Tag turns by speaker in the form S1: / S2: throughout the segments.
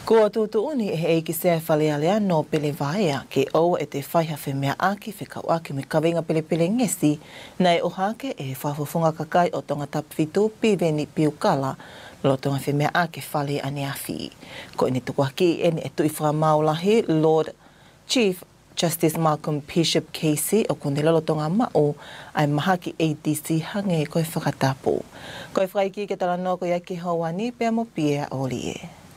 S1: Ko tutuuni e ki se whalealea no pele vaea ke o e te whaiha whemea aki whikau aki me kawenga pele ngesi nei o hake e whawhawhunga kakai o tonga tapwhitu piveni piukala lo tonga whemea aki whale ane awhi. Ko ene tukuaki ene e tui whamaulahi Lord Chief Justice Malcolm Bishop Casey o kundela lo tonga mao ai mahaki ADC hange koe whakatapu. Koe whaiki ke tala no koe aki hauani pia mo pia olie.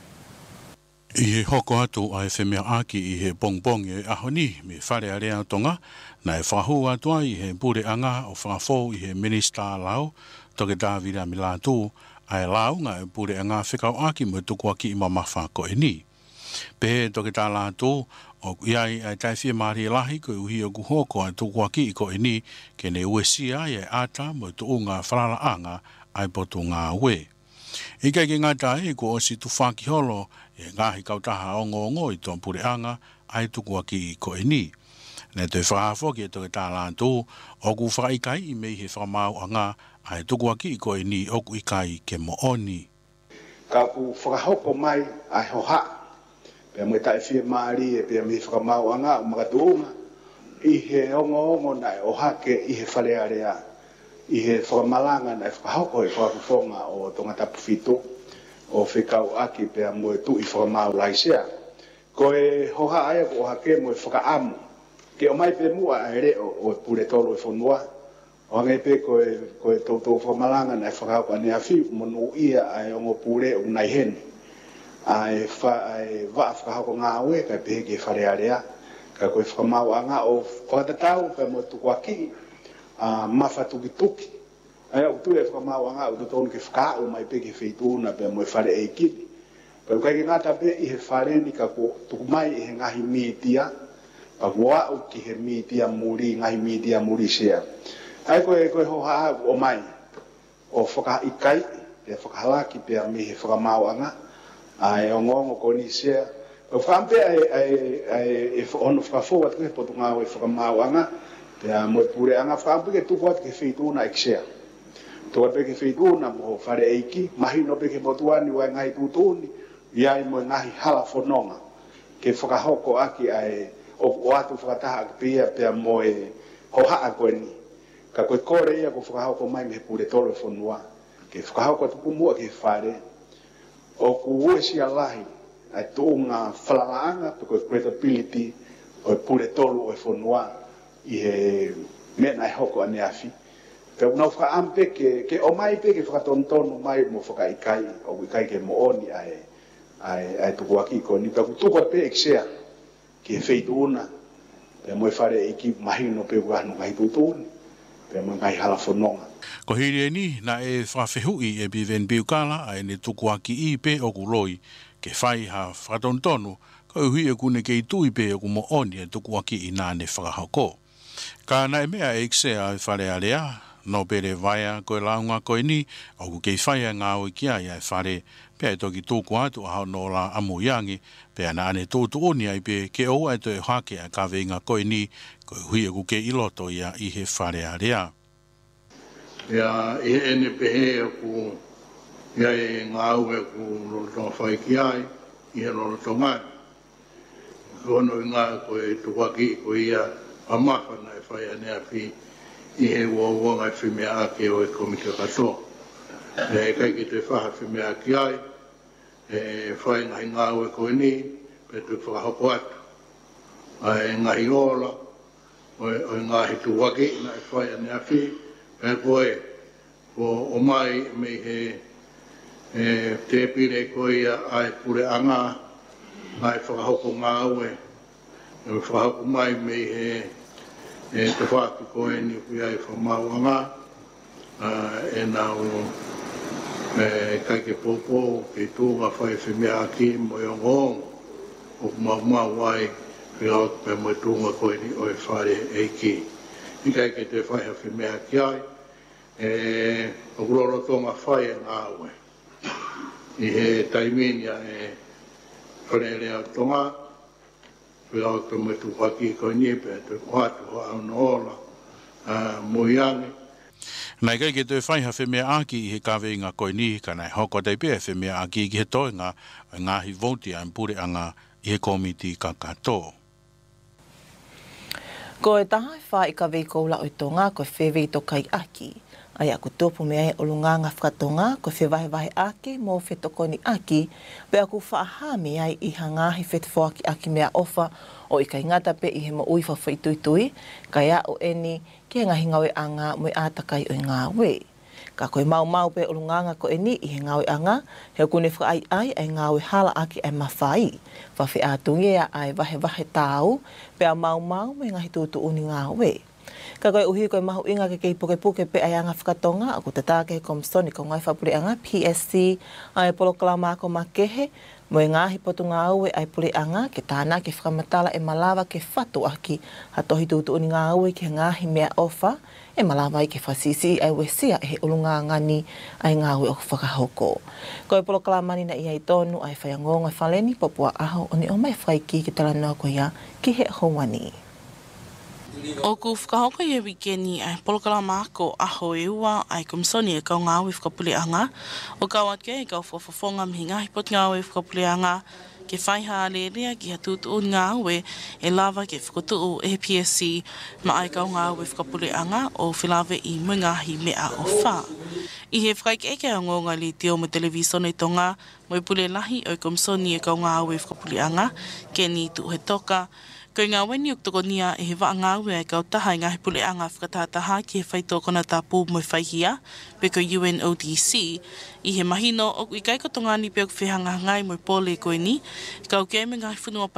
S2: I he hoko atu a e whemea aki i he bongbong e ahoni me whare a rea tonga, na e whahu atua i he pure anga o whakafo i he minister lau, toke Davida mi lātu, a e lau ngā e pure anga whikau aki mo tuku aki i mamawha ko e ni. Pehe toke tā lātu, o iai ai tai whia maari e lahi ko uhi o kuhoko a tuku aki i ko e ni, ke ne uesia i e ata mo tu ngā wharara anga ai potu ngā ue. I kai ke ngā tae ko o si tu whaki holo e ngahi kautaha ongo i tōn pure anga ai tuku aki i ko e ni. Ne te whakafo ki e toke tā lāntu o ku whakaikai i mei he whakamau anga ai tuku aki i ko e ni o ku ikai ke mo oni.
S3: Ka ku whakahoko mai ai hoha. Pea mui tae whia maari e pea mei whakamau anga o makatuunga i he ongo na e ohake i he whalearea. I he whakamalanga na e whakahoko e whakafonga o tonga tapwhitu o whikau aki pea moe tu i whakamau laisea. Ko e hoha aia ko hake moe whakaamu. Ke o mai pe mua a reo o pure tolo e whanua. O hangai pe ko e tautou whakamalanga na e whakahoko ane a whiu monu ia a e ongo pure o nai hen. A e waa whakahoko ngā ue kai pehe ke wharearea. Ka koe whakamau anga o whakatatau pea moe tuku aki. Mafa tuki. Ai o tu e whakamau anga o tonu ke whakao mai pe ke wheituna pe moe whare e kini. Pau kai ke ngata pe i he whare ni ka ko tuku mai i he ngahi miitia. Pa kua o ki he miitia muri, ngahi miitia muri sea. Ai koe hoha o mai o whakaikai, pe whakahalaki pe a mi he whakamau anga. Ai o ngongo ko ni sea. Pau whakampe ai e ono whakafoa tuke potu ngā o e whakamau anga. Pea moe pure anga whakampe ke tuku atu ke wheituna eksea. Toa peke whituna mo whare eiki, mahi no peke motuani wai ngai tutuni, iai mo ngahi hala whanonga. Ke whakahoko aki ai o atu whakataha aki pia pia mo e hohaa koe ni. Ka koe kore ia ko whakahoko mai me pure tolo whanua. Ke whakahoko tuku mua ke whare. O ku ue sia lahi, ai tuunga whalalaanga, pe koe credibility o e pure tolo o e whanua i he mena e hoko ane awhi. Pea unau whakaampe ke o mai pe ke whakatontonu mai mo whakaikai o ikai ke mo oni ai tuku aki ko ni. Pea kutuku pe eksea ke wheituna. Pea moe whare eiki mahino pe wahanu ngai tutuni. Pea moe ngai hala whanonga.
S2: Ko hiri ni na e whawhihui e biven biukala ai ne tuku aki i pe o kuloi ke whai ha whakatontonu ko uhi e kune ke i tui pe o kumo oni e tuku aki i nāne whakahoko. Ka na e mea eksea e whare a rea. No pere vaia koe launga koe ni, o ku kei whaia ngā oi kia ia e whare, pia e toki tōku atu a hao no la amu iangi, pia na ane tōtu oni ai pe ke o ai toi hake a ka veinga koe ni, koe hui e ku ke iloto ia i he whare a rea.
S4: Ia i ene pehe o ku, ia e ngā ue ku lolotonga whai ki ai, i he lolotonga. Kono i ngā koe tuwaki koe ia, amawhana e whai ane a pi, i he ua ngai whimea ake o e komika katoa. E kai ki te whaha whimea ki ai, e whai ngahi ngāu e koe ni, pe tu whakahoko atu. E ngahi ola, o ngahi tuwaki, na e whai ane awhi, pe koe, o mai me he te pire koe ia ai pure anga, ai whakahoko ngāu e whakahoko mai me he te whātu koe ni kui ai whamauanga, e nau kai ke pōpō, ke tūnga whai whemea aki mo i ongongo, o mau ai, ki hau pe mo i tūnga koe ni o e whare eiki. I kai ke te whai whemea aki ai, o kuroro tōnga whai e ngā ue. I he taiminia e wharerea tonga, pe au te mo tu whaki ko ni pe te whatu ho au no ola mo iangi.
S2: Nai kai ke toi whai ha whemea aki i he kawe ngā koe ni ka nai hoko te pia whemea aki ki he toi ngā hi voti a mpure anga i he komiti ka kato.
S1: Ko e taha e wha i ka veikoula o tonga ko whewei to kai aki. Ai aku topu mea e olunga ngā whakatonga ko whewahewahe ake mō whetokoni aki pe aku whaaha mea i hangahi whetwhoaki aki mea ofa o i kai ngata pe i he mo ui whawhaituitui kai a o eni ki he ngahi ngawe anga mo i atakai o i ngā we. Ka koe mau pe olunganga ko e ni i he ngawe anga, he kune whaai ai ngawe hala aki ai mawhai. Whawhi atungi ea ai wahe tāu, pe a mau me ngahi tūtu uni ngawe. Ka koe uhi koe mahu inga ke kei puke pe ai anga whakatonga, aku te tāke he komsoni ko ngai whapure anga PSC, ai polokala mako makehe, mo e ngahi potu ngāwe ai pule anga, ke tāna ke whakamatala e malawa ke whatu aki, hatohi tūtu uni ngāwe ke ngahi mea ofa, e malawa i ke whasisi ai wesia e he ulunga ngani ai ngāwe o whakahoko. Koe polokala mani na ia i tonu ai whaiangonga whaleni popua aho o ni o mai whaiki ki tala noa ko ia ki he hauani.
S5: O ku whakahoko i e wikeni ai polokala mako aho e ua ai kumsoni e kau ngāwe whakapule anga, o kau ake e kau whawhawhonga mihi ngahi pot ngāwe whakapule anga, ke whaiha alerea ki ha tūtu o ngāwe e lava ke whakotuu e PSC ma ai kau ngāwe whakapule anga o whilawe i mungahi mea o wha. I he whaik eke a ngonga li te o mo televisone tonga, mo i pule lahi o komsoni e kau ngāwe whakapule anga, ke ni tu he toka, ko ngā weni o tokonia e he waa ngāwe ai kau taha i ngahi pule anga whakatātaha ki he whaitokona tā pū mo i whaihia, pe ko UNODC, i he mahino o i kai ko tongani pe o whihanga ngai mo i pōle koe ni, kau ke me ngahi whunua